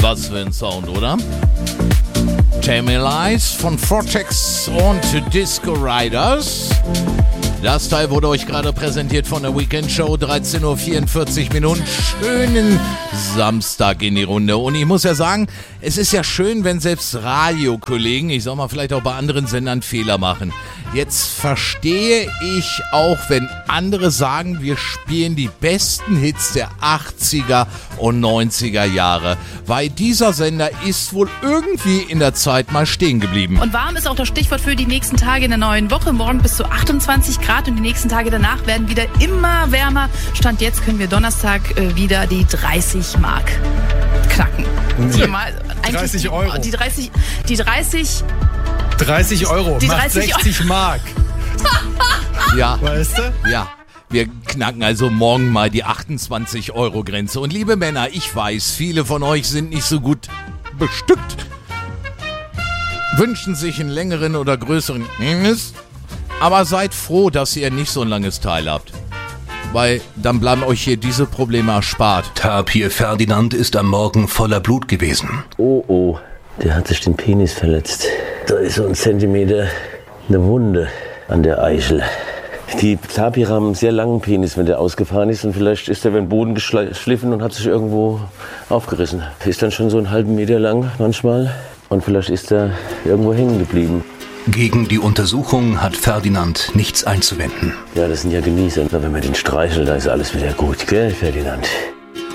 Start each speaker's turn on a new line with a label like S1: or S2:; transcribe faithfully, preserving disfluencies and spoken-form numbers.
S1: Was für ein Sound, oder? Tell Me Lies von Vortex und Disco Riders. Das Teil wurde euch gerade präsentiert von der Weekend Show, dreizehn Uhr vierundvierzig Minuten. Schönen Samstag in die Runde. Und ich muss ja sagen, es ist ja schön, wenn selbst Radiokollegen, ich sag mal vielleicht auch bei anderen Sendern, Fehler machen. Jetzt verstehe ich auch, wenn andere sagen, wir spielen die besten Hits der achtziger und neunziger Jahre. Weil dieser Sender ist wohl irgendwie in der Zeit mal stehen geblieben.
S2: Und warm ist auch das Stichwort für die nächsten Tage in der neuen Woche. Morgen bis zu achtundzwanzig Grad und die nächsten Tage danach werden wieder immer wärmer. Stand jetzt können wir Donnerstag äh, wieder die dreißig Mark knacken.
S3: Ja.
S2: Mal,
S3: dreißig Euro.
S2: Die dreißig, die dreißig...
S3: dreißig Euro,
S2: die
S3: macht
S2: dreißig
S3: sechzig Mark.
S1: Ja.
S3: Weißt du?
S1: Ja. Wir knacken also morgen mal die achtundzwanzig Euro Grenze. Und liebe Männer, ich weiß, viele von euch sind nicht so gut bestückt. Wünschen sich einen längeren oder größeren Penis. Aber seid froh, dass ihr nicht so ein langes Teil habt. Weil dann bleiben euch hier diese Probleme erspart.
S4: Tapir Ferdinand ist am Morgen voller Blut gewesen.
S5: Oh, oh, der hat sich den Penis verletzt. Da ist so ein Zentimeter eine Wunde an der Eichel. Die Tapirer haben einen sehr langen Penis, wenn der ausgefahren ist. Und vielleicht ist der über den Boden geschliffen und hat sich irgendwo aufgerissen. Ist dann schon so einen halben Meter lang manchmal. Und vielleicht ist er irgendwo hängen geblieben.
S4: Gegen die Untersuchung hat Ferdinand nichts einzuwenden.
S5: Ja, das sind ja Genießer. Wenn man den streichelt, da ist alles wieder gut, gell, Ferdinand?